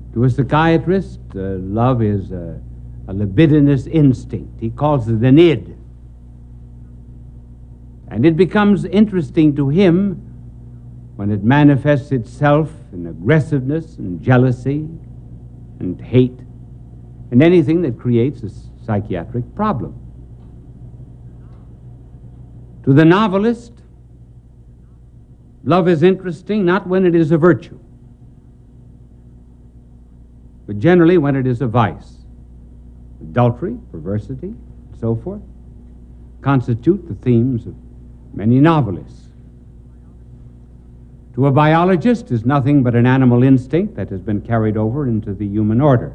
To a psychiatrist, love is a libidinous instinct. He calls it an id. And it becomes interesting to him when it manifests itself in aggressiveness and jealousy and hate and anything that creates a psychiatric problem. To the novelist, love is interesting not when it is a virtue, but generally when it is a vice. Adultery, perversity, and so forth constitute the themes of many novelists. To a biologist, is nothing but an animal instinct that has been carried over into the human order.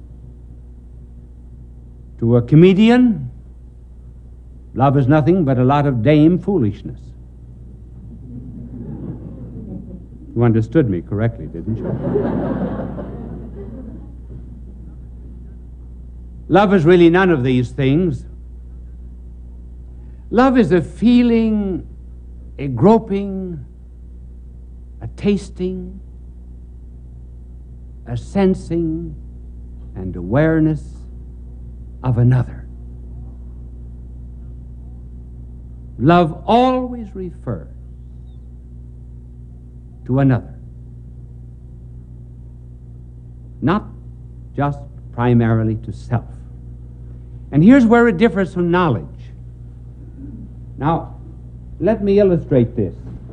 To a comedian, love is nothing but a lot of dame foolishness. You understood me correctly, didn't you? Love is really none of these things. Love is a feeling, a groping, a tasting, a sensing, and awareness of another. Love always refers to another, not just primarily to self. And here's where it differs from knowledge. Now, let me illustrate this.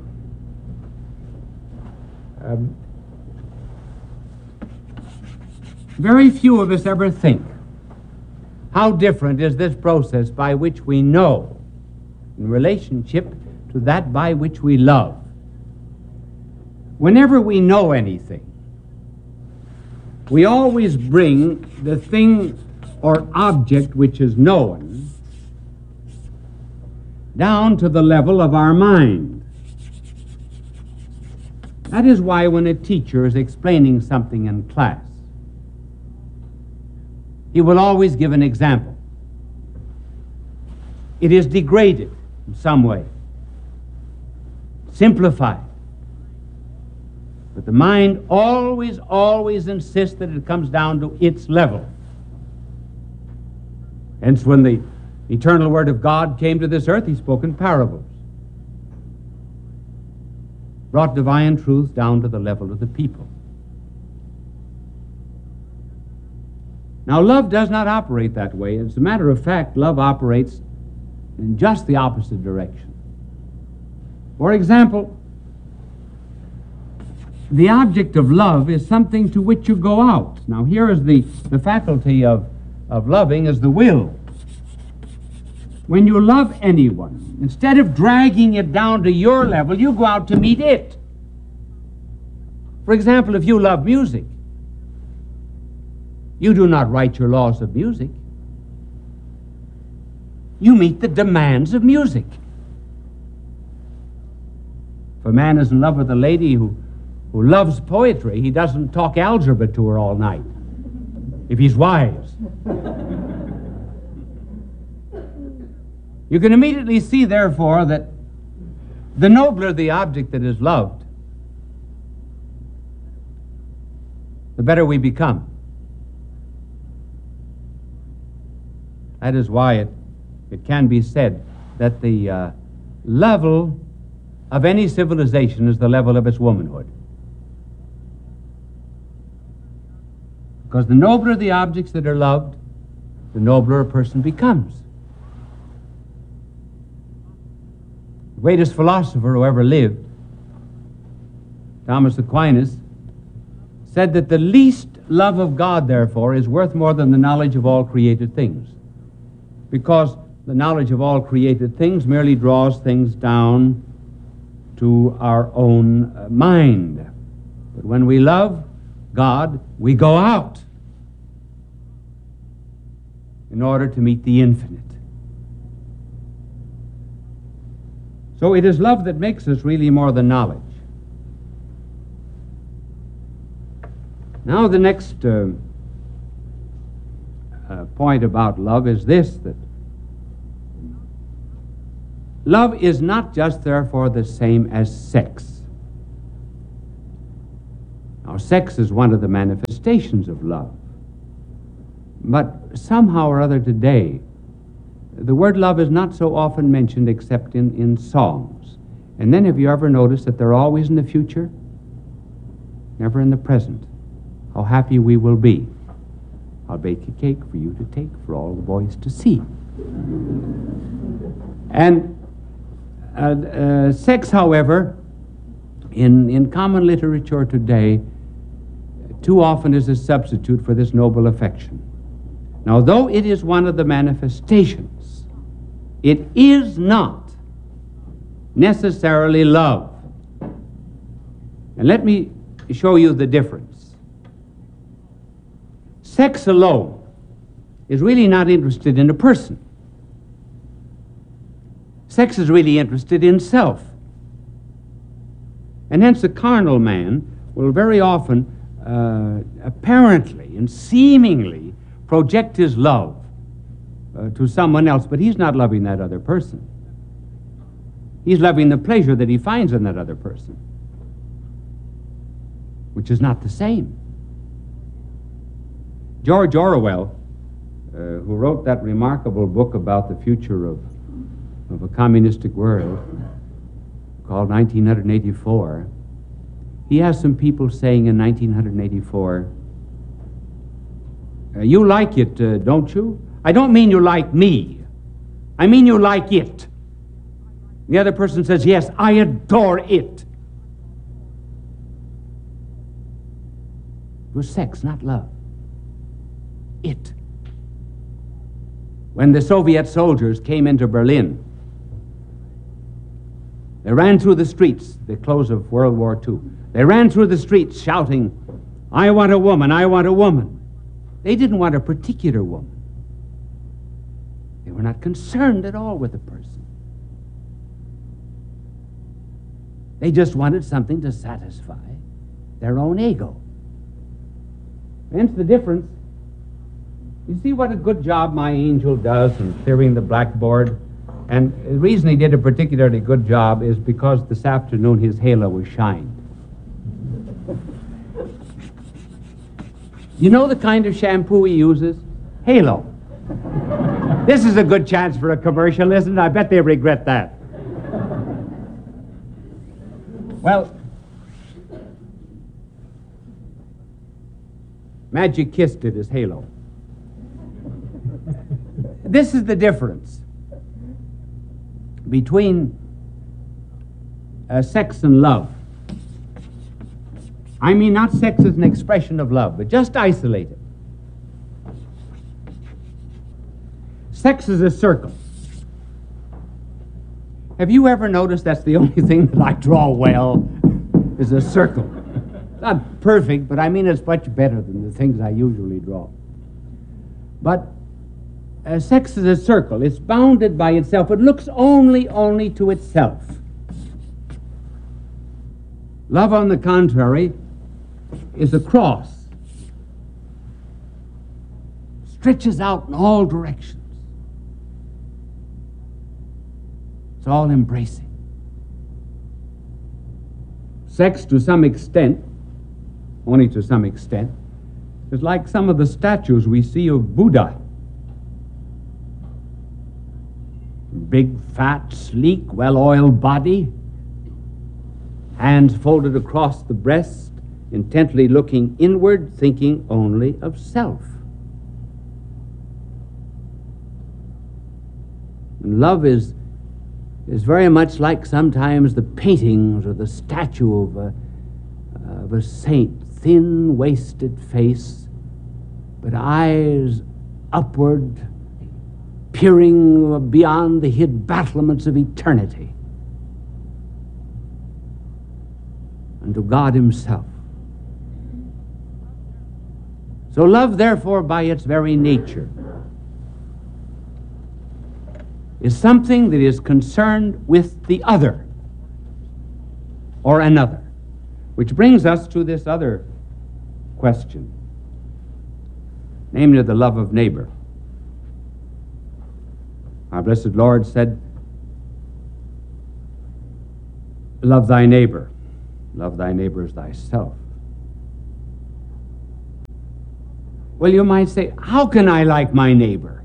Very few of us ever think, how different is this process by which we know in relationship to that by which we love? Whenever we know anything, we always bring the thing or object which is known down to the level of our mind. That is why when a teacher is explaining something in class, he will always give an example. It is degraded in some way, simplified. But the mind always insists that it comes down to its level. Hence, when the eternal Word of God came to this earth, he spoke in parables, brought divine truth down to the level of the people. Now, love does not operate that way. As a matter of fact, love operates in just the opposite direction. For example, the object of love is something to which you go out. Now, here is the faculty of loving is the will. When you love anyone, instead of dragging it down to your level, you go out to meet it. For example, if you love music, you do not write your laws of music. You meet the demands of music. If a man is in love with a lady who loves poetry, he doesn't talk algebra to her all night, if he's wise. You can immediately see, therefore, that the nobler the object that is loved, the better we become. That is why it can be said that the level of any civilization is the level of its womanhood. Because the nobler the objects that are loved, the nobler a person becomes. The greatest philosopher who ever lived, Thomas Aquinas, said that the least love of God, therefore, is worth more than the knowledge of all created things. Because the knowledge of all created things merely draws things down to our own mind. But when we love God, we go out in order to meet the infinite. So it is love that makes us really more than knowledge. Now the next point about love is this, that love is not just therefore the same as sex. Now Now, sex is one of the manifestations of love. But somehow or other today, the word love is not so often mentioned except in songs. And then have you ever noticed that they're always in the future? Never in the present. How happy we will be. I'll bake a cake for you to take for all the boys to see. And sex, however, in common literature today, too often is a substitute for this noble affection. Now, though it is one of the manifestations, it is not necessarily love. And let me show you the difference. Sex alone is really not interested in a person. Sex is really interested in self. And hence the carnal man will very often, apparently and seemingly, project his love to someone else, but he's not loving that other person. He's loving the pleasure that he finds in that other person, which is not the same. George Orwell, who wrote that remarkable book about the future of a communistic world called 1984, he has some people saying in 1984, you like it, don't you? I don't mean you like me. I mean you like it. The other person says, yes, I adore it. It was sex, not love. It. When the Soviet soldiers came into Berlin, they ran through the streets, the close of World War II. They ran through the streets shouting, I want a woman, I want a woman. They didn't want a particular woman. They were not concerned at all with the person. They just wanted something to satisfy their own ego. Hence the difference. You see what a good job my angel does in clearing the blackboard? And the reason he did a particularly good job is because this afternoon his halo was shined. You know the kind of shampoo he uses? Halo. This is a good chance for a commercial, isn't it? I bet they regret that. Well, Magic Kiss did his halo. This is the difference between sex and love. I mean not sex as an expression of love, but just isolate it. Sex is a circle. Have you ever noticed that's the only thing that I draw well is a circle? Not perfect, but I mean it's much better than the things I usually draw. But sex is a circle. It's bounded by itself. It looks only to itself. Love, on the contrary, is a cross. Stretches out in all directions. It's all embracing. Sex, to some extent, only to some extent, is like some of the statues we see of Buddha. Big, fat, sleek, well-oiled body, hands folded across the breast, intently looking inward, thinking only of self. And love is very much like sometimes the paintings or the statue of a saint, thin, wasted face, but eyes upward, peering beyond the hid battlements of eternity and to God himself. So love, therefore, by its very nature, is something that is concerned with the other or another, which brings us to this other question, namely the love of neighbor. Our blessed Lord said, love thy neighbor as thyself. Well, you might say, how can I like my neighbor?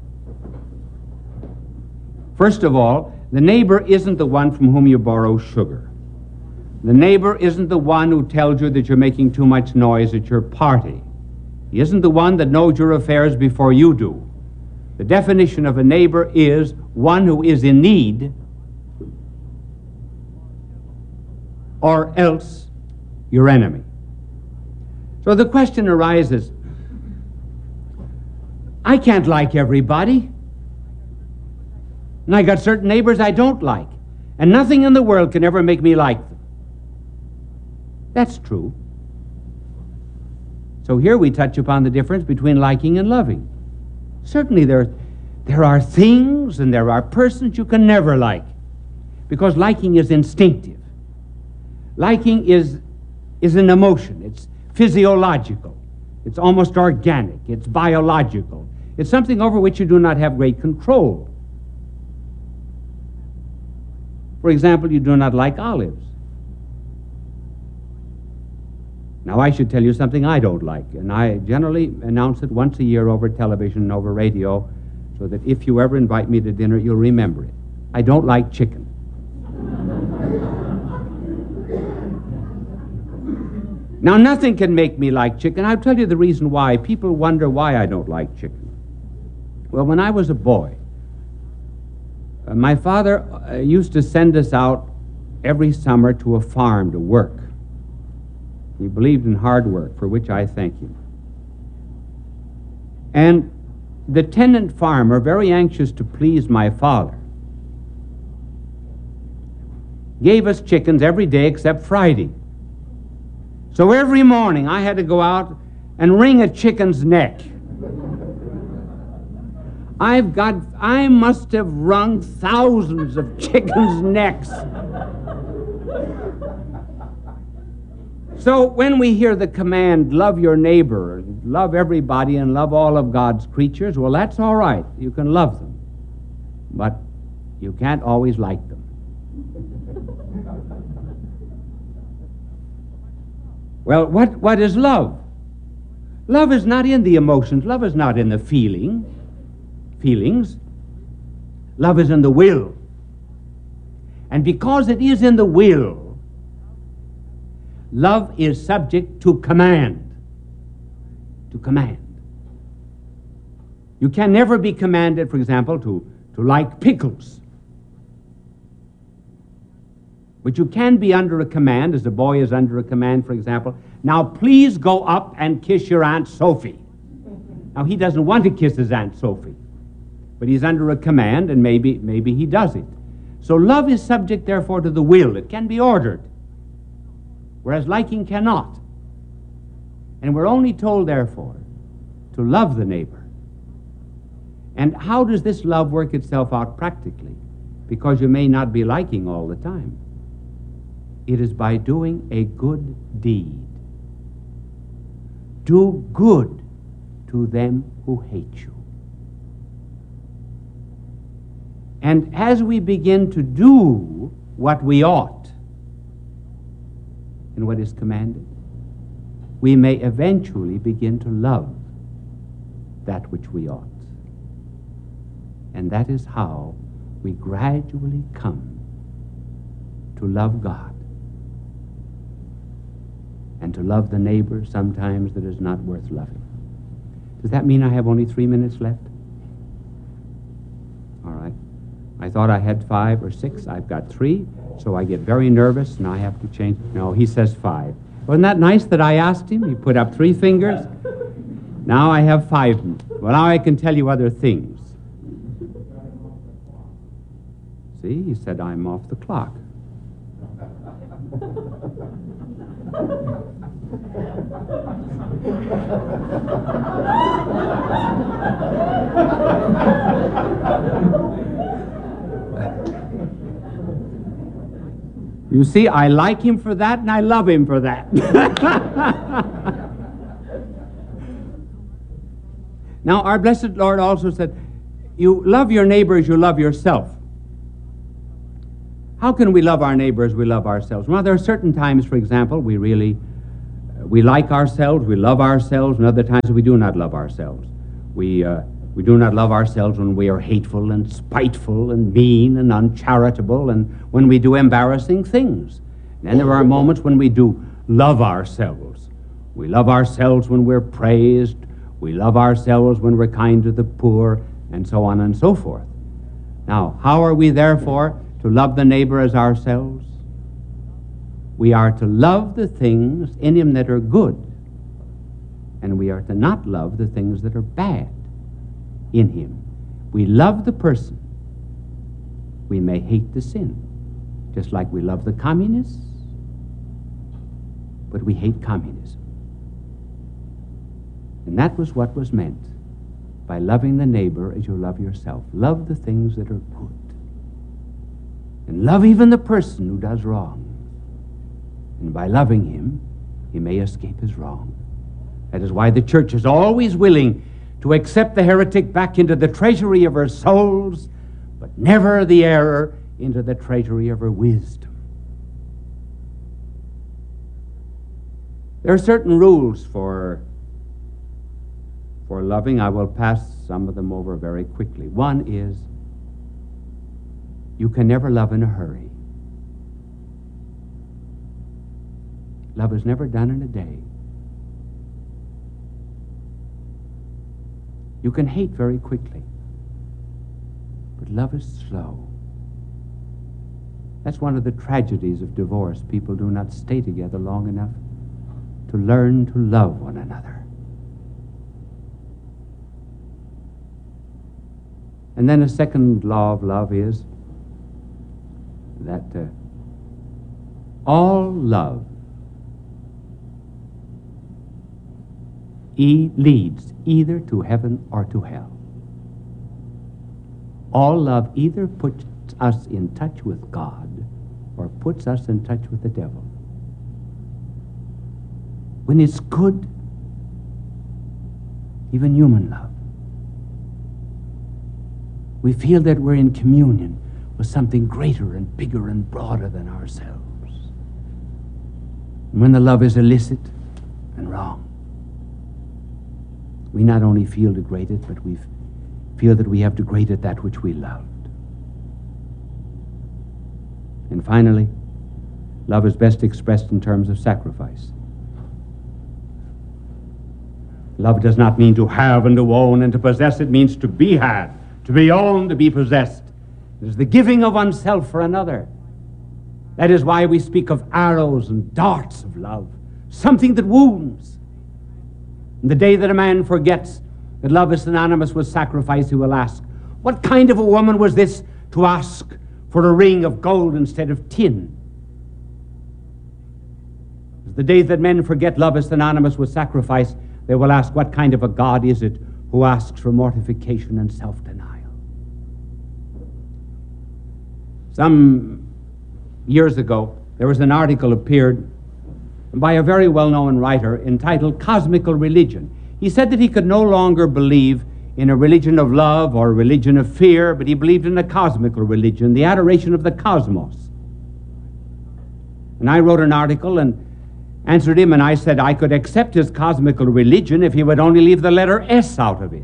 First of all, the neighbor isn't the one from whom you borrow sugar. The neighbor isn't the one who tells you that you're making too much noise at your party. He isn't the one that knows your affairs before you do. The definition of a neighbor is one who is in need, or else your enemy. So the question arises, I can't like everybody. And I got certain neighbors I don't like. And nothing in the world can ever make me like them. That's true. So here we touch upon the difference between liking and loving. Certainly there are things and there are persons you can never like, because liking is instinctive. Liking is an emotion. It's physiological. It's almost organic. It's biological. It's something over which you do not have great control. For example, you do not like olives. Now, I should tell you something I don't like, and I generally announce it once a year over television and over radio, so that if you ever invite me to dinner, you'll remember it. I don't like chicken. Now, nothing can make me like chicken. I'll tell you the reason why. People wonder why I don't like chicken. Well, when I was a boy, my father used to send us out every summer to a farm to work. He believed in hard work, for which I thank him. And the tenant farmer, very anxious to please my father, gave us chickens every day except Friday. So every morning I had to go out and wring a chicken's neck. I must have wrung thousands of chickens' necks. So when we hear the command, love your neighbor, love everybody, and love all of God's creatures, well, that's all right. You can love them. But you can't always like them. Well, what is love? Love is not in the emotions. Love is not in the feelings. Love is in the will. And because it is in the will, love is subject to command. To command. You can never be commanded, for example, to like pickles. But you can be under a command, as a boy is under a command, for example. Now, please go up and kiss your Aunt Sophie. Now, he doesn't want to kiss his Aunt Sophie, but he's under a command, and maybe he does it. So love is subject, therefore, to the will. It can be ordered, whereas liking cannot. And we're only told, therefore, to love the neighbor. And how does this love work itself out practically? Because you may not be liking all the time. It is by doing a good deed. Do good to them who hate you. And as we begin to do what we ought and what is commanded, we may eventually begin to love that which we ought. And that is how we gradually come to love God and to love the neighbor sometimes that is not worth loving. Does that mean I have only 3 minutes left? All right. I thought I had 5 or 6. I've got 3, so I get very nervous and I have to change. No, he says 5. Wasn't that nice that I asked him? He put up 3 fingers. Now I have 5. Well, now I can tell you other things. See, he said I'm off the clock. You see, I like him for that and I love him for that. Now, our blessed Lord also said, you love your neighbor as you love yourself. How can we love our neighbor as we love ourselves? Well, there are certain times, for example, we We like ourselves, we love ourselves, and other times we do not love ourselves. We do not love ourselves when we are hateful and spiteful and mean and uncharitable and when we do embarrassing things. And then there are moments when we do love ourselves. We love ourselves when we're praised. We love ourselves when we're kind to the poor, and so on and so forth. Now, how are we therefore to love the neighbor as ourselves? We are to love the things in him that are good, and we are to not love the things that are bad in him. We love the person. We may hate the sin, just like we love the communists, but we hate communism. And that was what was meant by loving the neighbor as you love yourself. Love the things that are good. And love even the person who does wrong. And by loving him, he may escape his wrong. That is why the church is always willing to accept the heretic back into the treasury of her souls, but never the error into the treasury of her wisdom. There are certain rules for loving. I will pass some of them over very quickly. One is, you can never love in a hurry. Love is never done in a day. You can hate very quickly, but love is slow. That's one of the tragedies of divorce. People do not stay together long enough to learn to love one another. And then a second law of love is that all love leads either to heaven or to hell. All love either puts us in touch with God or puts us in touch with the devil. When it's good, even human love, we feel that we're in communion with something greater and bigger and broader than ourselves. And when the love is illicit and wrong, we not only feel degraded, but we feel that we have degraded that which we loved. And finally, love is best expressed in terms of sacrifice. Love does not mean to have and to own and to possess. It means to be had, to be owned, to be possessed. It is the giving of oneself for another. That is why we speak of arrows and darts of love, something that wounds. And the day that a man forgets that love is synonymous with sacrifice, he will ask, what kind of a woman was this to ask for a ring of gold instead of tin? The day that men forget love is synonymous with sacrifice, they will ask, what kind of a God is it who asks for mortification and self-denial? Some years ago, there was an article appeared by a very well-known writer entitled Cosmical Religion. He said that he could no longer believe in a religion of love or a religion of fear, but he believed in a cosmical religion, the adoration of the cosmos. And I wrote an article and answered him, and I said I could accept his cosmical religion if he would only leave the letter S out of it.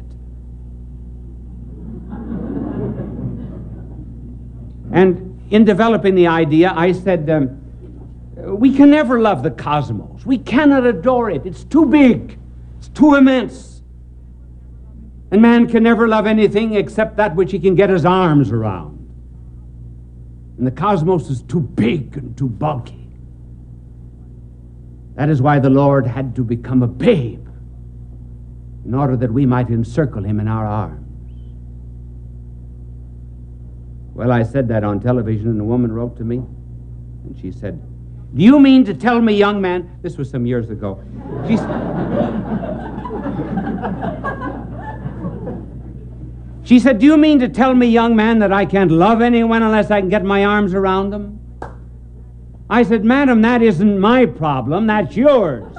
And in developing the idea, I said, we can never love the cosmos. We cannot adore it. It's too big. It's too immense. And man can never love anything except that which he can get his arms around. And the cosmos is too big and too bulky. That is why the Lord had to become a babe in order that we might encircle him in our arms. Well, I said that on television, and a woman wrote to me, and she said, do you mean to tell me, young man, this was some years ago, she said, do you mean to tell me, young man, that I can't love anyone unless I can get my arms around them? I said, madam, that isn't my problem, that's yours.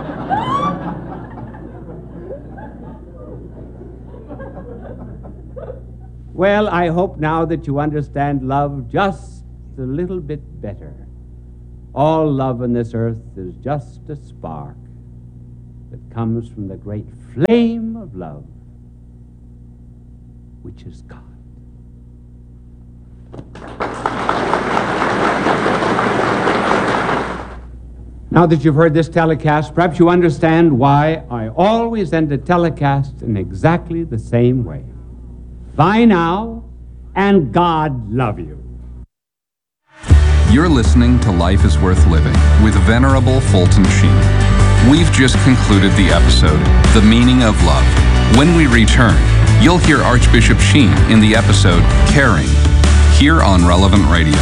Well, I hope now that you understand love just a little bit better. All love on this earth is just a spark comes from the great flame of love, which is God. Now that you've heard this telecast, perhaps you understand why I always end a telecast in exactly the same way. Bye now, and God love you. You're listening to Life is Worth Living with Venerable Fulton Sheen. We've just concluded the episode, The Meaning of Love. When we return, you'll hear Archbishop Sheen in the episode, Caring, here on Relevant Radio.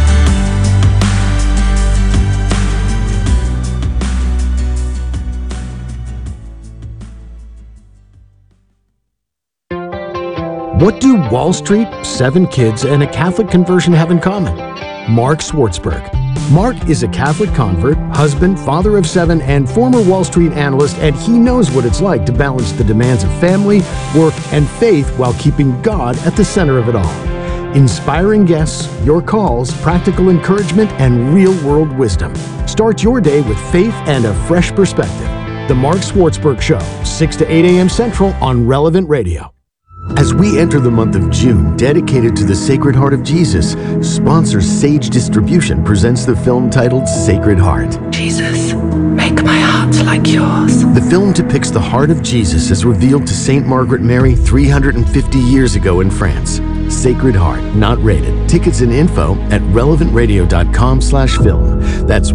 What do Wall Street, 7 kids, and a Catholic conversion have in common? Mark Swartzberg. Mark is a Catholic convert, husband, father of 7, and former Wall Street analyst, and he knows what it's like to balance the demands of family, work, and faith while keeping God at the center of it all. Inspiring guests, your calls, practical encouragement, and real-world wisdom. Start your day with faith and a fresh perspective. The Mark Swartzberg Show, 6 to 8 a.m. Central on Relevant Radio. As we enter the month of June dedicated to the Sacred Heart of Jesus, sponsor Sage Distribution presents the film titled Sacred Heart. Jesus, make my heart like yours. The film depicts the heart of Jesus as revealed to Saint Margaret Mary 350 years ago in France. Sacred Heart, not rated. Tickets and info at relevantradio.com/film. That's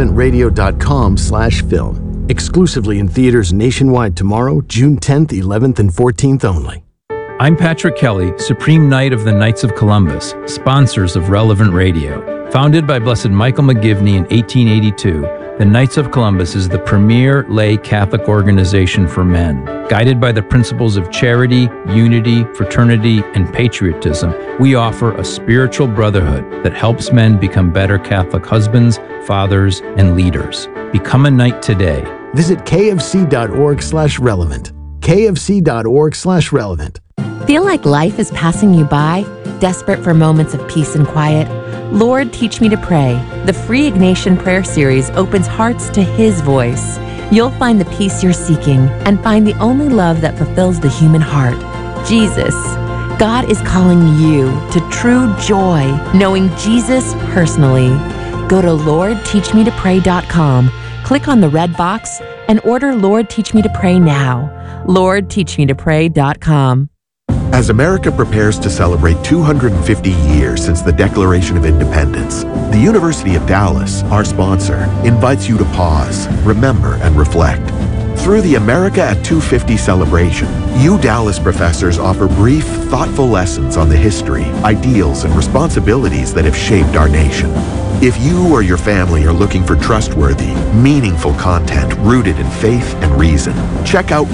relevantradio.com/film. Exclusively in theaters nationwide tomorrow, June 10th, 11th, and 14th only. I'm Patrick Kelly, Supreme Knight of the Knights of Columbus, sponsors of Relevant Radio. Founded by Blessed Michael McGivney in 1882, the Knights of Columbus is the premier lay Catholic organization for men. Guided by the principles of charity, unity, fraternity, and patriotism, we offer a spiritual brotherhood that helps men become better Catholic husbands, fathers, and leaders. Become a knight today. Visit kfc.org/relevant. kfc.org/relevant. Feel like life is passing you by? Desperate for moments of peace and quiet? Lord, Teach Me to Pray. The free Ignatian prayer series opens hearts to His voice. You'll find the peace you're seeking and find the only love that fulfills the human heart, Jesus. God is calling you to true joy, knowing Jesus personally. Go to LordTeachMeToPray.com, click on the red box, and order Lord Teach Me to Pray now. LordTeachMeToPray.com. As America prepares to celebrate 250 years since the Declaration of Independence, the University of Dallas, our sponsor, invites you to pause, remember, and reflect. Through the America at 250 celebration, Dallas professors offer brief, thoughtful lessons on the history, ideals, and responsibilities that have shaped our nation. If you or your family are looking for trustworthy, meaningful content rooted in faith and reason, check out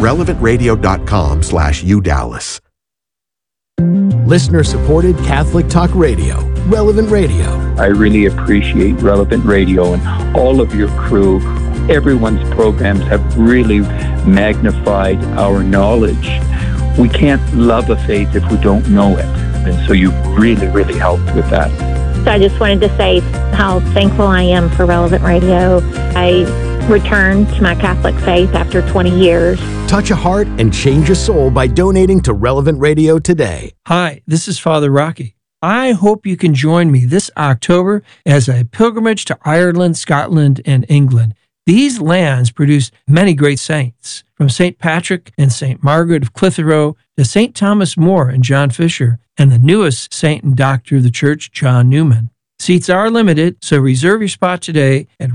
relevantradio.com/UDallas. Listener-supported Catholic Talk Radio, Relevant Radio. I really appreciate Relevant Radio and all of your crew. Everyone's programs have really magnified our knowledge. We can't love a faith if we don't know it. And so you really, really helped with that. So I just wanted to say how thankful I am for Relevant Radio. I returned to my Catholic faith after 20 years. Touch a heart and change a soul by donating to Relevant Radio today. Hi, this is Father Rocky. I hope you can join me this October as I pilgrimage to Ireland, Scotland, and England. These lands produced many great saints, from St. Patrick and St. Margaret of Clitheroe to St. Thomas More and John Fisher, and the newest saint and doctor of the church, John Newman. Seats are limited, so reserve your spot today at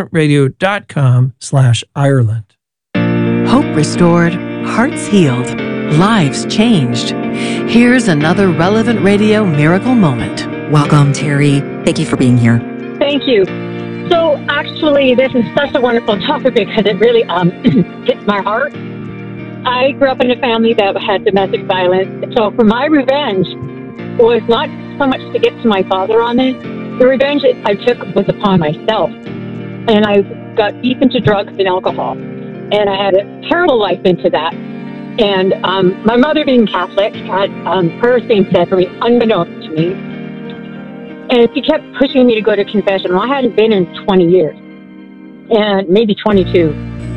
relevantradio.com/Ireland. Hope restored, hearts healed, lives changed. Here's another Relevant Radio miracle moment. Welcome, Terry. Thank you for being here. Thank you. So actually, this is such a wonderful topic because it really hits my heart. I grew up in a family that had domestic violence. So for my revenge was not so much to get to my father on it. The revenge I took was upon myself. And I got deep into drugs and alcohol. And I had a terrible life into that. And my mother, being Catholic, had her same sex for me, unbeknownst to me. And she kept pushing me to go to confession. Well, I hadn't been in 20 years, and maybe 22.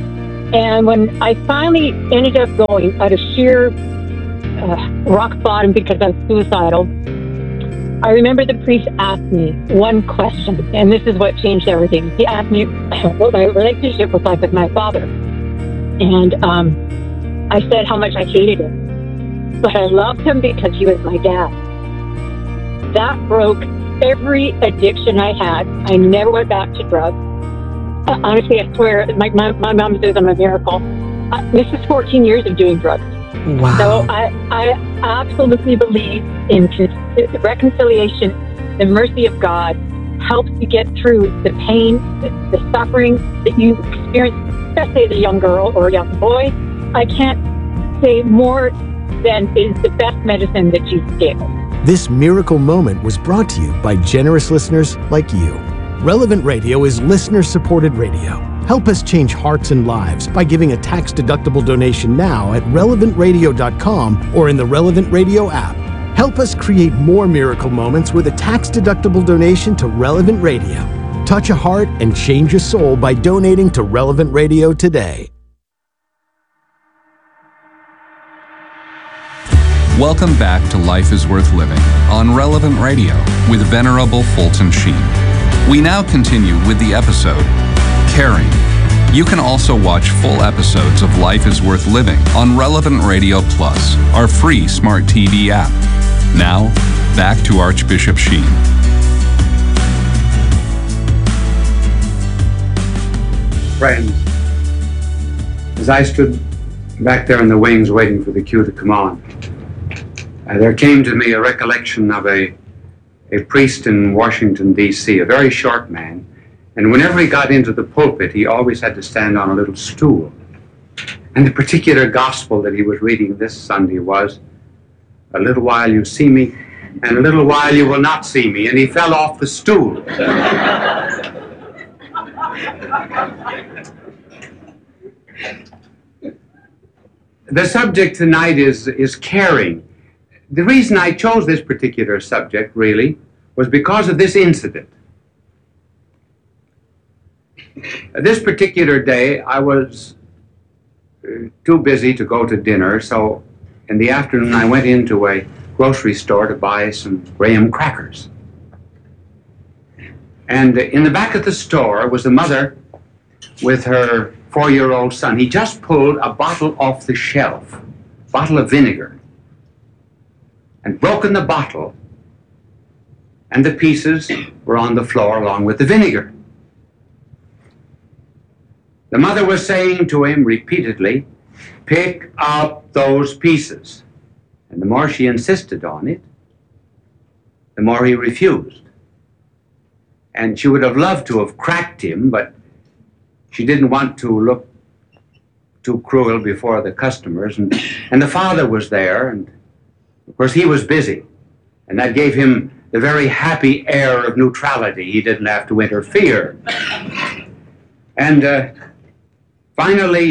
And when I finally ended up going out of sheer rock bottom because I was suicidal, I remember the priest asked me one question, and this is what changed everything. He asked me what my relationship was like with my father. And I said how much I hated him. But I loved him because he was my dad. That broke every addiction I had. I never went back to drugs. Honestly, I swear, my mom says I'm a miracle. This is 14 years of doing drugs. Wow. So I absolutely believe in reconciliation. The mercy of God helps you get through the pain, the suffering that you experience, especially as a young girl or a young boy. I can't say more than it is the best medicine that Jesus gave us. This miracle moment was brought to you by generous listeners like you. Relevant Radio is listener-supported radio. Help us change hearts and lives by giving a tax-deductible donation now at relevantradio.com or in the Relevant Radio app. Help us create more miracle moments with a tax-deductible donation to Relevant Radio. Touch a heart and change a soul by donating to Relevant Radio today. Welcome back to Life is Worth Living on Relevant Radio with Venerable Fulton Sheen. We now continue with the episode, Caring. You can also watch full episodes of Life is Worth Living on Relevant Radio Plus, our free smart TV app. Now, back to Archbishop Sheen. Friends, as I stood back there in the wings waiting for the cue to come on, there came to me a recollection of a priest in Washington, D.C., a very short man, and whenever he got into the pulpit, he always had to stand on a little stool. And the particular gospel that he was reading this Sunday was, "A little while you see me, and a little while you will not see me," and he fell off the stool. The subject tonight is caring. The reason I chose this particular subject, really, was because of this incident. This particular day, I was too busy to go to dinner, so in the afternoon I went into a grocery store to buy some graham crackers. And in the back of the store was a mother with her 4-year-old son. He just pulled a bottle off the shelf, bottle of vinegar, and broken the bottle, and the pieces were on the floor along with the vinegar. The mother was saying to him repeatedly, "Pick up those pieces." And the more she insisted on it, the more he refused. And she would have loved to have cracked him, but she didn't want to look too cruel before the customers. And the father was there, and of course he was busy. And that gave him the very happy air of neutrality. He didn't have to interfere. And finally,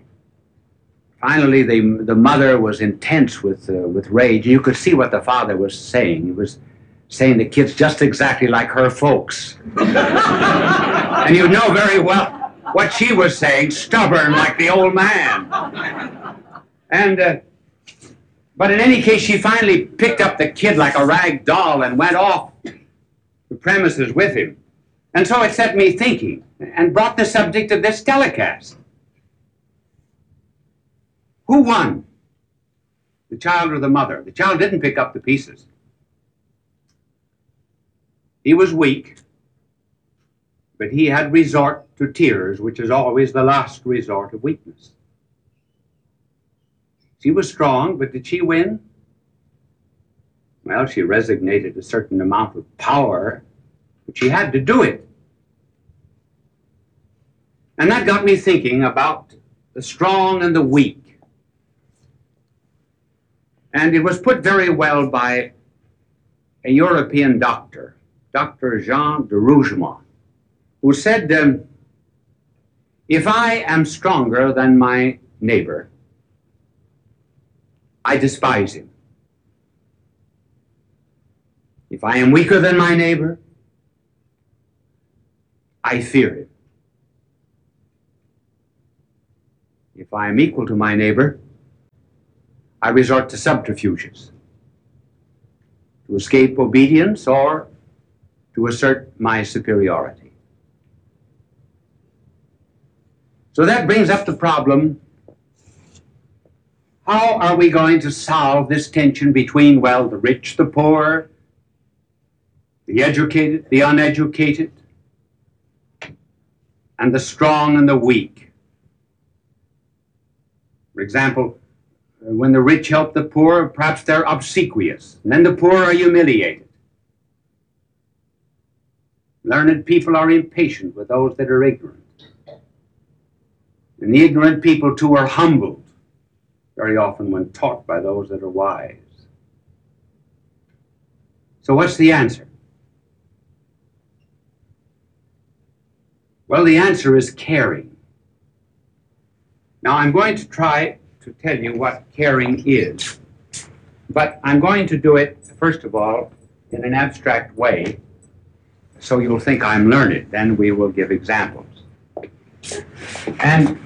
the mother was intense with rage. You could see what the father was saying. He was saying the kid's just exactly like her folks. And you know very well what she was saying, stubborn like the old man. And but in any case, she finally picked up the kid like a rag doll and went off the premises with him. And so it set me thinking and brought the subject of this telecast. Who won? The child or the mother? The child didn't pick up the pieces. He was weak, but he had resort to tears, which is always the last resort of weakness. She was strong, but did she win? Well, she resignated a certain amount of power, but she had to do it. And that got me thinking about the strong and the weak. And it was put very well by a European doctor, Dr. Jean de Rougemont, who said, if I am stronger than my neighbor, I despise him. If I am weaker than my neighbor, I fear him. If I am equal to my neighbor, I resort to subterfuges to escape obedience or to assert my superiority. So that brings up the problem, how are we going to solve this tension between, well, the rich, the poor, the educated, the uneducated, and the strong and the weak? For example, when the rich help the poor, perhaps they're obsequious, and then the poor are humiliated. Learned people are impatient with those that are ignorant. And the ignorant people, too, are humbled very often when taught by those that are wise. So what's the answer? Well, the answer is caring. Now, I'm going to try to tell you what caring is, but I'm going to do it, first of all, in an abstract way, so you'll think I'm learned. Then we will give examples. And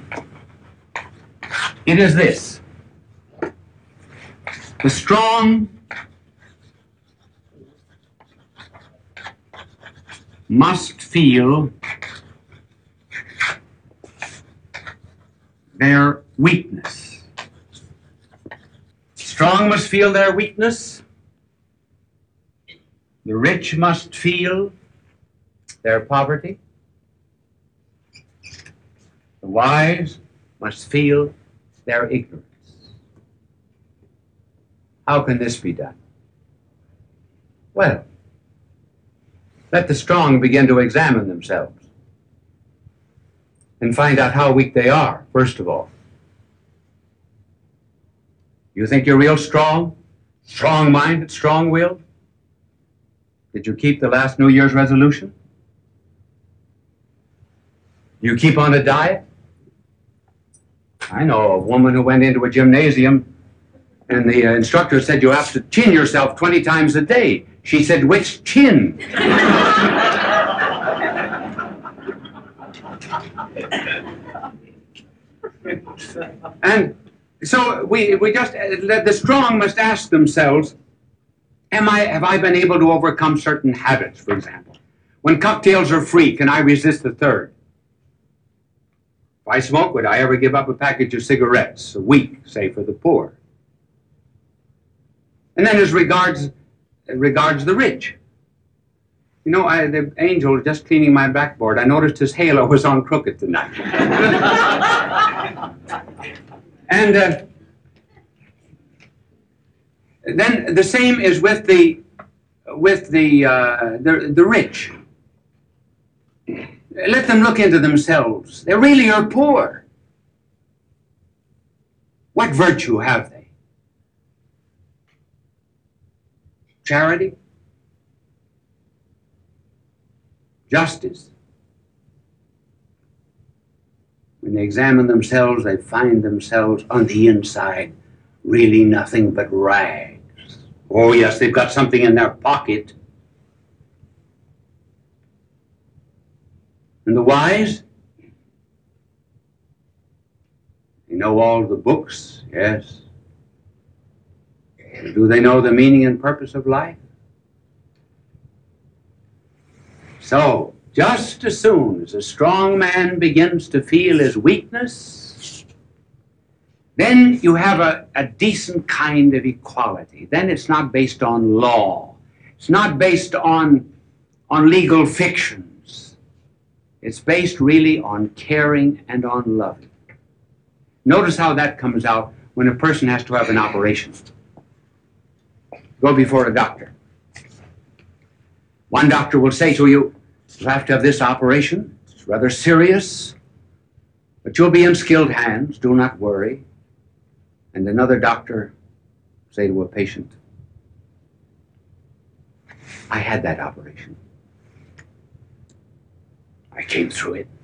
it is this. The strong must feel their weakness. Strong must feel their weakness. The rich must feel their poverty. The wise must feel their ignorance. How can this be done? Well, let the strong begin to examine themselves and find out how weak they are, first of all. You think you're real strong? Strong-minded, strong-willed? Did you keep the last New Year's resolution? You keep on a diet? I know a woman who went into a gymnasium and the instructor said you have to chin yourself 20 times a day. She said, which chin? And so we just, the strong must ask themselves, have I been able to overcome certain habits, for example? When cocktails are free, can I resist the third? If I smoke, would I ever give up a package of cigarettes a week, say, for the poor? And then as regards the rich. You know, the angel was just cleaning my backboard. I noticed his halo was on crooked tonight. And then the same is with the rich. Let them look into themselves. They really are poor. What virtue have they? Charity? Justice? When they examine themselves, they find themselves on the inside really nothing but rags. Oh yes, they've got something in their pocket. And the wise? They know all the books, yes. But do they know the meaning and purpose of life? So, just as soon as a strong man begins to feel his weakness, then you have a decent kind of equality. Then it's not based on law. It's not based on legal fictions. It's based really on caring and on loving. Notice how that comes out when a person has to have an operation. Go before a doctor. One doctor will say to you, you'll have to have this operation. It's rather serious, but you'll be in skilled hands. Do not worry. And another doctor will say to a patient, I had that operation. I came through it.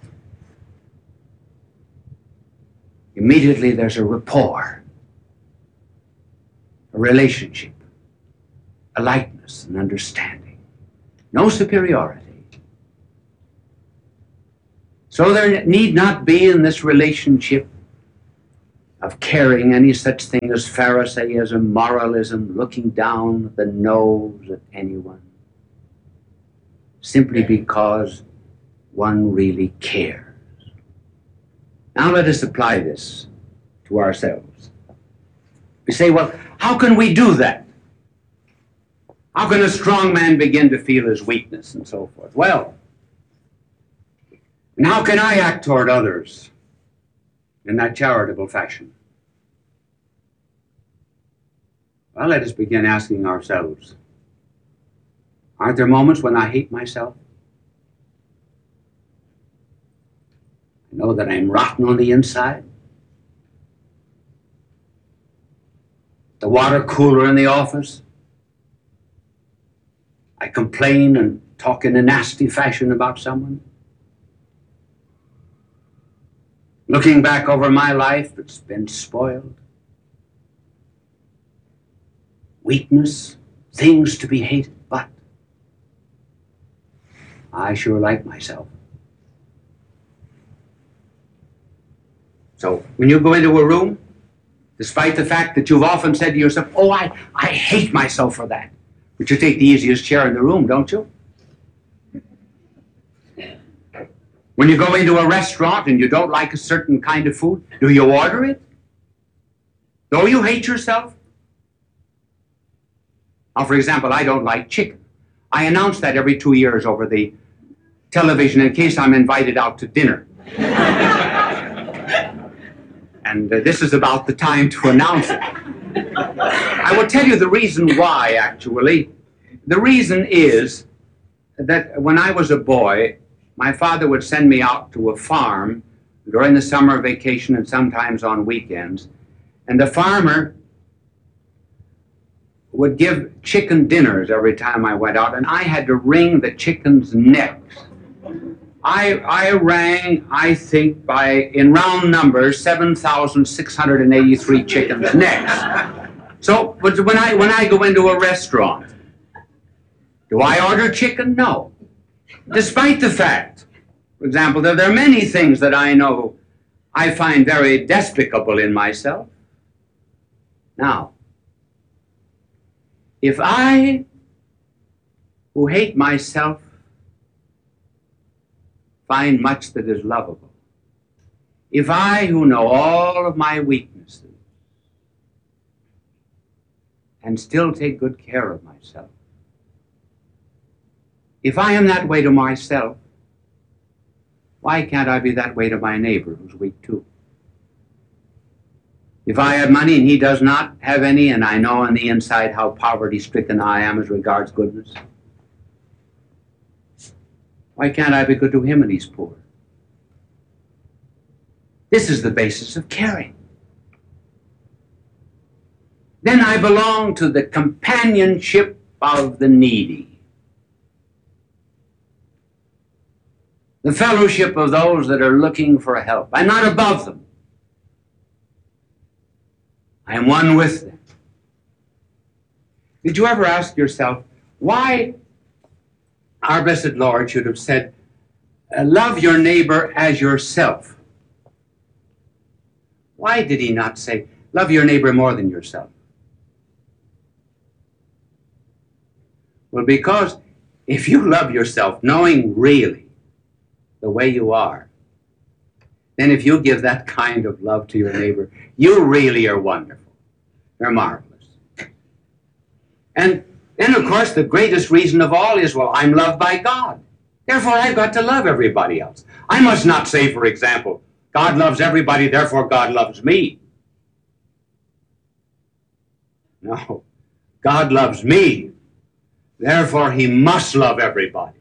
Immediately there's a rapport, a relationship, a likeness, an understanding. No superiority. So there need not be in this relationship of caring any such thing as Pharisaism, moralism, looking down the nose at anyone, simply because one really cares. Now let us apply this to ourselves. We say, well, how can we do that? How can a strong man begin to feel his weakness and so forth? Well, and how can I act toward others in that charitable fashion? Well, let us begin asking ourselves, aren't there moments when I hate myself? I know that I'm rotten on the inside. The water cooler in the office. I complain and talk in a nasty fashion about someone. Looking back over my life, it's been spoiled. Weakness, things to be hated, but I sure like myself. So when you go into a room, despite the fact that you've often said to yourself, oh, I hate myself for that, but you take the easiest chair in the room, don't you? When you go into a restaurant and you don't like a certain kind of food, do you order it? Though you hate yourself? Now, for example, I don't like chicken. I announce that every 2 years over the television in case I'm invited out to dinner. And this is about the time to announce it. I will tell you the reason why, actually. The reason is that when I was a boy, my father would send me out to a farm during the summer vacation and sometimes on weekends. And the farmer would give chicken dinners every time I went out, and I had to wring the chickens' necks. I rang, I think, in round numbers, 7,683 chickens' necks. So, but when I go into a restaurant, do I order chicken? No. Despite the fact, for example, that there are many things that I know I find very despicable in myself. Now, if I, who hate myself, find much that is lovable, if I, who know all of my weaknesses, and still take good care of myself, if I am that way to myself, why can't I be that way to my neighbor who's weak too? If I have money and he does not have any, and I know on the inside how poverty-stricken I am as regards goodness, why can't I be good to him and he's poor? This is the basis of caring. Then I belong to the companionship of the needy, the fellowship of those that are looking for help. I'm not above them. I am one with them. Did you ever ask yourself why our blessed Lord should have said, love your neighbor as yourself? Why did he not say, love your neighbor more than yourself? Well, because if you love yourself, knowing really the way you are, then if you give that kind of love to your neighbor, you really are wonderful. You're marvelous. And then, of course, the greatest reason of all is, well, I'm loved by God. Therefore, I've got to love everybody else. I must not say, for example, God loves everybody, therefore God loves me. No. God loves me, therefore he must love everybody.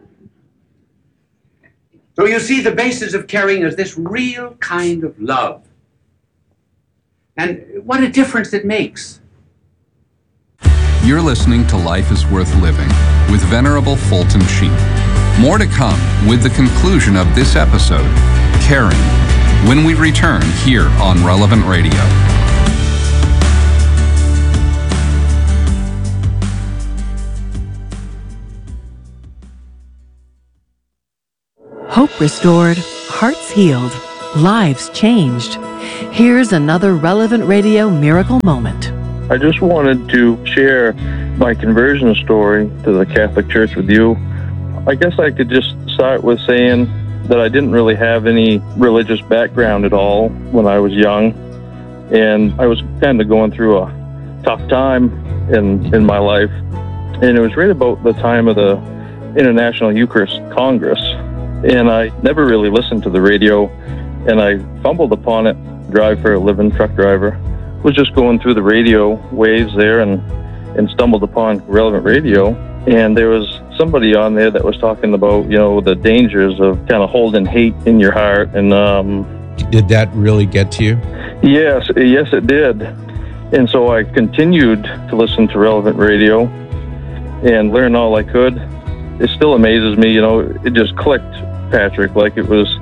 So you see, the basis of caring is this real kind of love. And what a difference it makes. You're listening to Life is Worth Living with Venerable Fulton Sheen. More to come with the conclusion of this episode, Caring, when we return here on Relevant Radio. Hope restored, hearts healed, lives changed. Here's another Relevant Radio Miracle Moment. I just wanted to share my conversion story to the Catholic Church with you. I guess I could just start with saying that I didn't really have any religious background at all when I was young, and I was kind of going through a tough time in my life. And it was right about the time of the International Eucharist Congress, and I never really listened to the radio, and I fumbled upon it. Drive for a living, truck driver. Was just going through the radio waves there and stumbled upon Relevant Radio, and there was somebody on there that was talking about, the dangers of kind of holding hate in your heart. And did that really get to you? Yes, it did. And so I continued to listen to Relevant Radio and learn all I could. It still amazes me, it just clicked, Patrick, like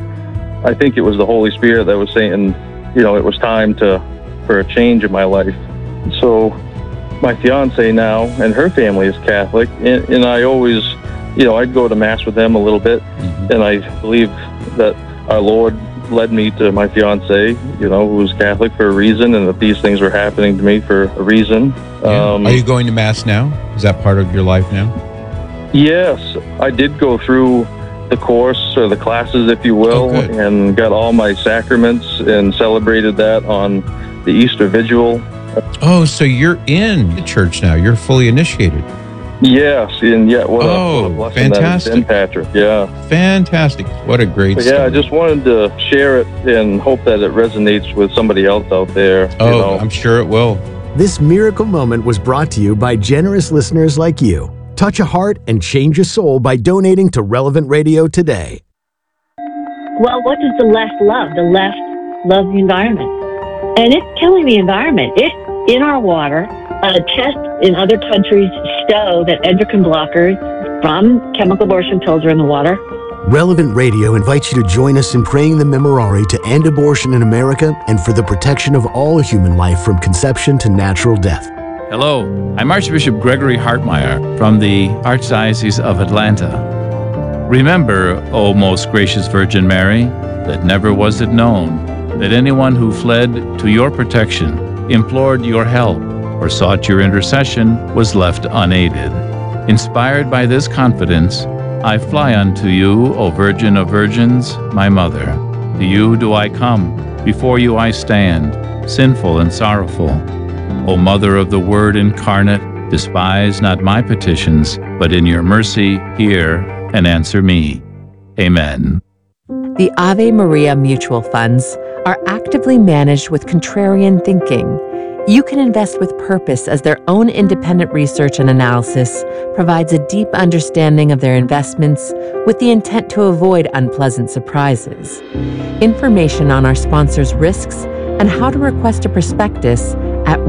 I think it was the Holy Spirit that was saying, it was time for a change in my life. So my fiance now and her family is Catholic, and I always, I'd go to Mass with them a little bit, and I believe that our Lord led me to my fiance, who was Catholic for a reason, and that these things were happening to me for a reason. Yeah. Are you going to Mass now? Is that part of your life now? Yes, I did go through the course or the classes, if you will, and got all my sacraments and celebrated that on the Easter Vigil. Oh, so you're in the church now. You're fully initiated. Yes, and what a blessing fantastic. that is, Patrick. Yeah. Fantastic. What a great story. Yeah, I just wanted to share it and hope that it resonates with somebody else out there. I'm sure it will. This miracle moment was brought to you by generous listeners like you. Touch a heart and change a soul by donating to Relevant Radio today. Well, what does the left love? The left loves the environment. And it's killing the environment. It's in our water. Tests in other countries show that endocrine blockers from chemical abortion pills are in the water. Relevant Radio invites you to join us in praying the Memorare to end abortion in America and for the protection of all human life from conception to natural death. Hello, I'm Archbishop Gregory Hartmeyer from the Archdiocese of Atlanta. Remember, O most gracious Virgin Mary, that never was it known that anyone who fled to your protection, implored your help, or sought your intercession was left unaided. Inspired by this confidence, I fly unto you, O Virgin of Virgins, my Mother. To you do I come, before you I stand, sinful and sorrowful. O Mother of the Word incarnate, despise not my petitions, but in your mercy hear and answer me. Amen. The Ave Maria mutual funds are actively managed with contrarian thinking. You can invest with purpose as their own independent research and analysis provides a deep understanding of their investments with the intent to avoid unpleasant surprises. Information on our sponsors' risks and how to request a prospectus at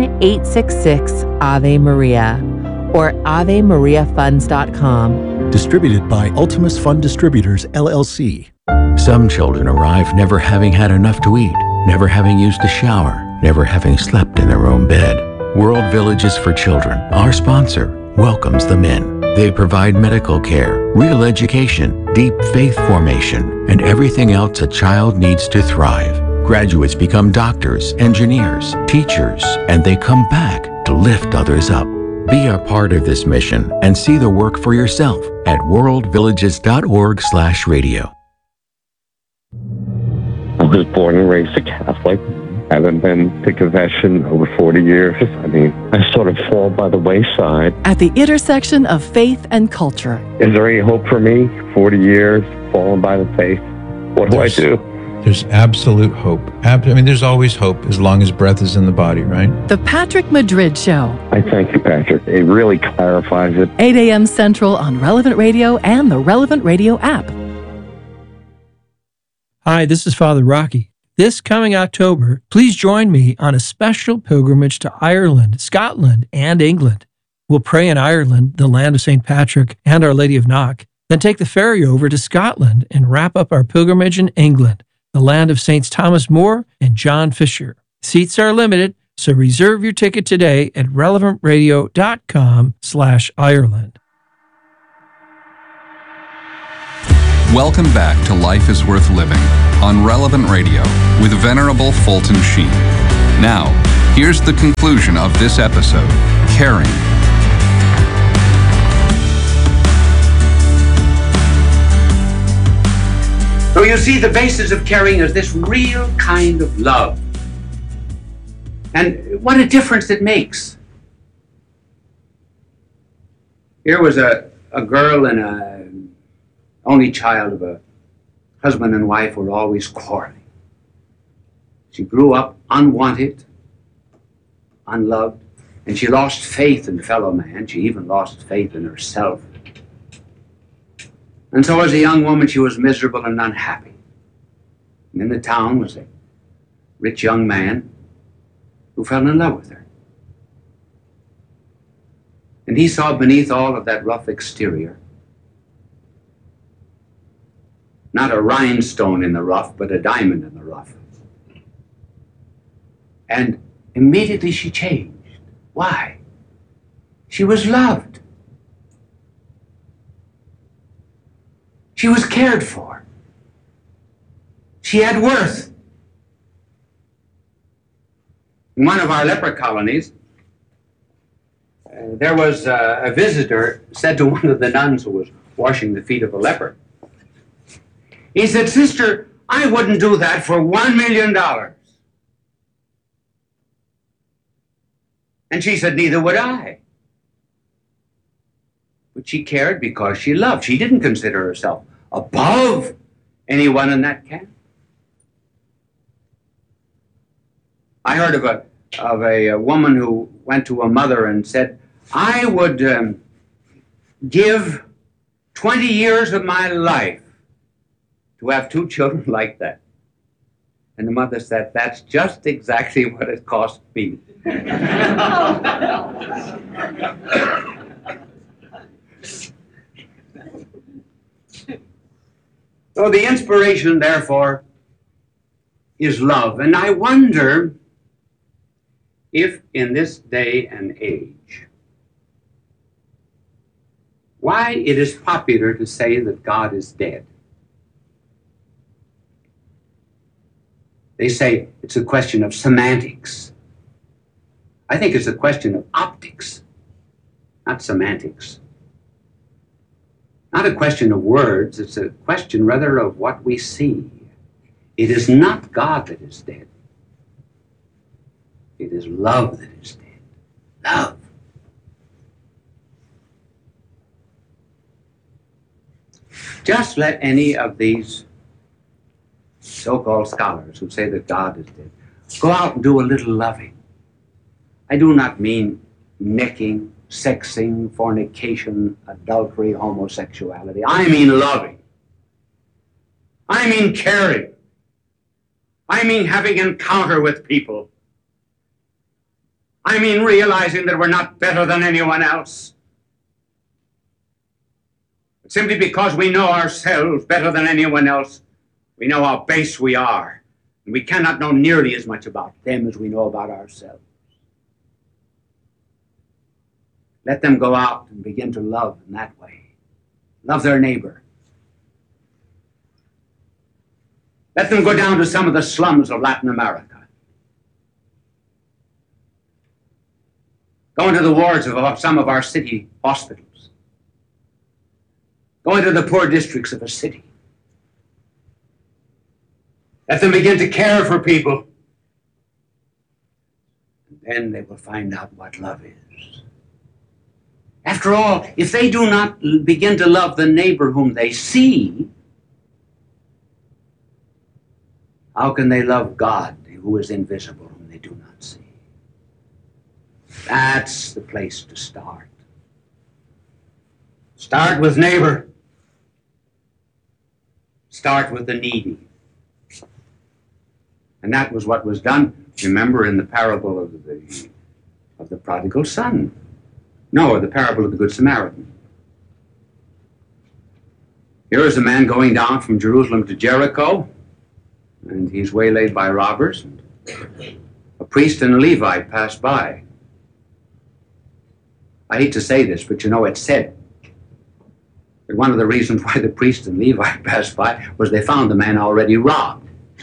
1-866-AVE-MARIA or AveMariaFunds.com. Distributed by Ultimus Fund Distributors, LLC. Some children arrive never having had enough to eat, never having used a shower, never having slept in their own bed. World Villages for Children, our sponsor, welcomes them in. They provide medical care, real education, deep faith formation, and everything else a child needs to thrive. Graduates become doctors, engineers, teachers, and they come back to lift others up. Be a part of this mission and see the work for yourself at worldvillages.org/radio. I was born and raised a Catholic. Haven't been to confession over 40 years. I sort of fall by the wayside. At the intersection of faith and culture. Is there any hope for me? 40 years, falling by the faith. What do I do? There's absolute hope. There's always hope as long as breath is in the body, right? The Patrick Madrid Show. I thank you, Patrick. It really clarifies it. 8 a.m. Central on Relevant Radio and the Relevant Radio app. Hi, this is Father Rocky. This coming October, please join me on a special pilgrimage to Ireland, Scotland, and England. We'll pray in Ireland, the land of St. Patrick and Our Lady of Knock, then take the ferry over to Scotland and wrap up our pilgrimage in England, the land of Saints Thomas More and John Fisher. Seats are limited, so reserve your ticket today at relevantradio.com/Ireland. Welcome back to Life is Worth Living on Relevant Radio with Venerable Fulton Sheen. Now, here's the conclusion of this episode, Caring. So you see, the basis of caring is this real kind of love. And what a difference it makes. Here was a girl and a only child of a husband and wife who were always quarreling. She grew up unwanted, unloved, and she lost faith in fellow man. She even lost faith in herself. And so as a young woman, she was miserable and unhappy. And in the town was a rich young man who fell in love with her. And he saw beneath all of that rough exterior, not a rhinestone in the rough, but a diamond in the rough. And immediately she changed. Why? She was loved. She was cared for. She had worth. In one of our leper colonies, there was a visitor said to one of the nuns who was washing the feet of a leper. He said, "Sister, I wouldn't do that for $1 million. And she said, "Neither would I." But she cared because she loved. She didn't consider herself above anyone in that camp. I heard of a woman who went to a mother and said, "I would give 20 years of my life to have 2 children like that." And the mother said, "That's just exactly what it cost me." So the inspiration, therefore, is love. And I wonder if in this day and age, why it is popular to say that God is dead. They say it's a question of semantics. I think it's a question of optics, not semantics. Not a question of words, it's a question rather of what we see. It is not God that is dead. It is love that is dead. Love. Just let any of these so-called scholars who say that God is dead go out and do a little loving. I do not mean necking, sexing, fornication, adultery, homosexuality. I mean loving. I mean caring. I mean having encounter with people. I mean realizing that we're not better than anyone else. Simply because we know ourselves better than anyone else, we know how base we are. And we cannot know nearly as much about them as we know about ourselves. Let them go out and begin to love in that way. Love their neighbor. Let them go down to some of the slums of Latin America. Go into the wards of some of our city hospitals. Go into the poor districts of a city. Let them begin to care for people. And then they will find out what love is. After all, if they do not begin to love the neighbor whom they see, how can they love God who is invisible, whom they do not see? That's the place to start. Start with neighbor. Start with the needy. And that was what was done, remember, in the parable of the prodigal son. No, the parable of the Good Samaritan. Here is a man going down from Jerusalem to Jericho, and he's waylaid by robbers. And a priest and a Levite pass by. I hate to say this, but you know, it's said. But one of the reasons why the priest and Levi passed by was they found the man already robbed.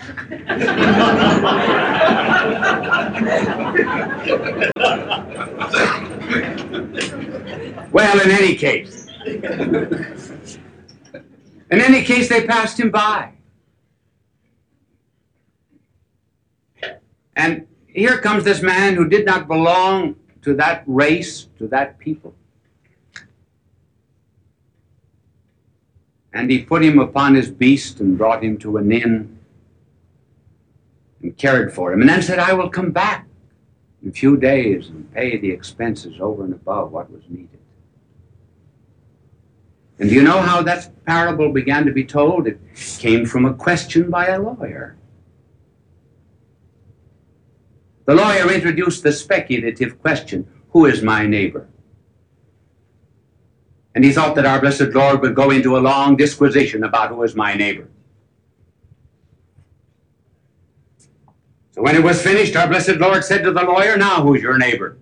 Well, in any case, they passed him by. And here comes this man who did not belong to that race, to that people. And he put him upon his beast and brought him to an inn and cared for him. And then said, I will come back in a few days and pay the expenses over and above what was needed. And do you know how that parable began to be told? It came from a question by a lawyer. The lawyer introduced the speculative question, who is my neighbor? And he thought that our blessed Lord would go into a long disquisition about who is my neighbor. So when it was finished, our blessed Lord said to the lawyer, now who's your neighbor?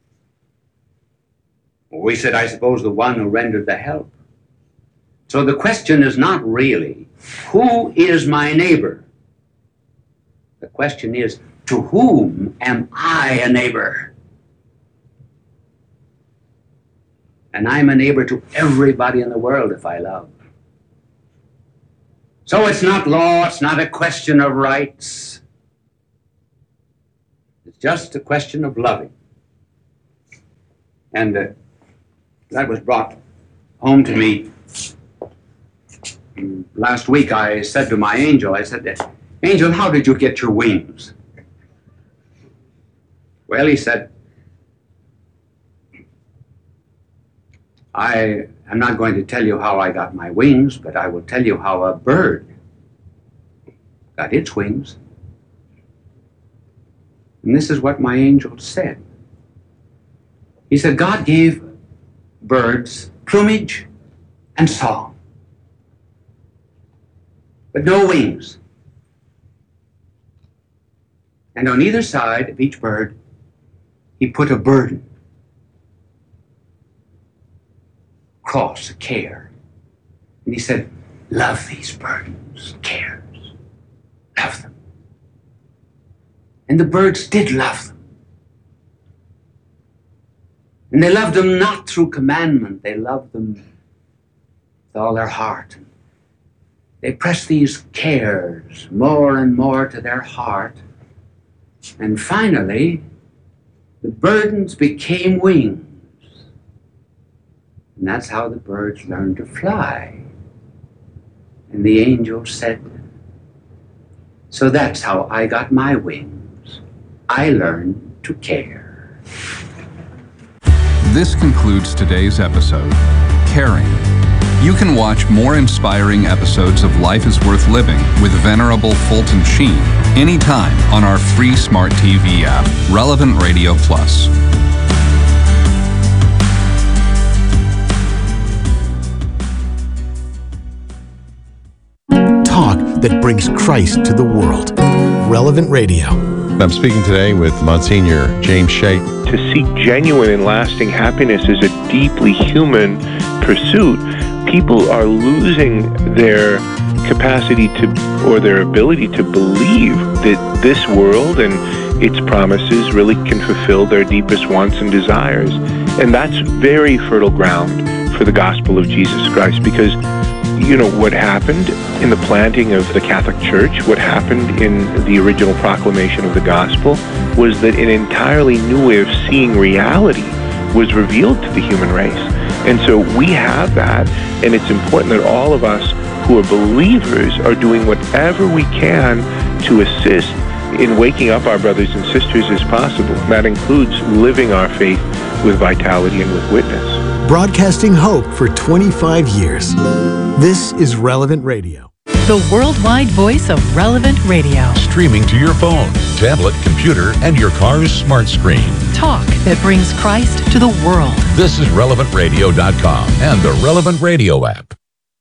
Well, we said, I suppose the one who rendered the help. So the question is not really, who is my neighbor? The question is, to whom am I a neighbor? And I'm a neighbor to everybody in the world if I love. So it's not law, it's not a question of rights. It's just a question of loving. And that was brought home to me last week. I said to my angel, I said, Angel, how did you get your wings? Well, he said, I am not going to tell you how I got my wings, but I will tell you how a bird got its wings. And this is what my angel said. He said, God gave birds plumage and song, but no wings. And on either side of each bird, he put a burden, cross, a care. And he said, love these burdens, cares, love them. And the birds did love them. And they loved them not through commandment, they loved them with all their heart. They pressed these cares more and more to their heart. And finally, the burdens became wings. And that's how the birds learned to fly. And the angel said, so that's how I got my wings. I learned to care. This concludes today's episode, Caring. You can watch more inspiring episodes of Life is Worth Living with Venerable Fulton Sheen anytime on our free smart TV app, Relevant Radio Plus. Talk that brings Christ to the world. Relevant Radio. I'm speaking today with Monsignor James Shea. To seek genuine and lasting happiness is a deeply human pursuit. People are losing their capacity to, or their ability to believe that this world and its promises really can fulfill their deepest wants and desires. And that's very fertile ground for the gospel of Jesus Christ, because you know what happened in the planting of the Catholic Church, what happened in the original proclamation of the gospel, was that an entirely new way of seeing reality was revealed to the human race. And so we have that, and it's important that all of us who are believers are doing whatever we can to assist in waking up our brothers and sisters as possible. That includes living our faith with vitality and with witness. Broadcasting hope for 25 years. This is Relevant Radio. The worldwide voice of Relevant Radio. Streaming to your phone, tablet, computer, and your car's smart screen. Talk that brings Christ to the world. This is RelevantRadio.com and the Relevant Radio app.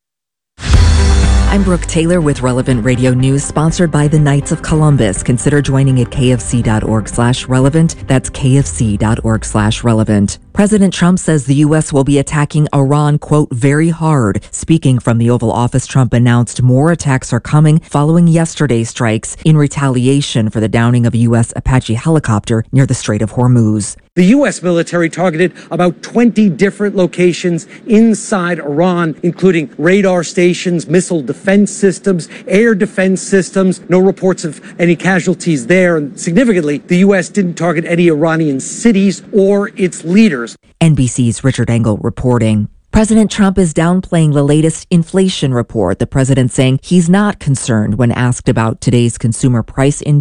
I'm Brooke Taylor with Relevant Radio News, sponsored by the Knights of Columbus. Consider joining at kfc.org/relevant. That's kfc.org/relevant. President Trump says the U.S. will be attacking Iran, quote, very hard. Speaking from the Oval Office, Trump announced more attacks are coming following yesterday's strikes in retaliation for the downing of a U.S. Apache helicopter near the Strait of Hormuz. The U.S. military targeted about 20 different locations inside Iran, including radar stations, missile defense systems, air defense systems. No reports of any casualties there. And significantly, the U.S. didn't target any Iranian cities or its leaders. NBC's Richard Engel reporting. President Trump is downplaying the latest inflation report, the president saying he's not concerned when asked about today's consumer price index.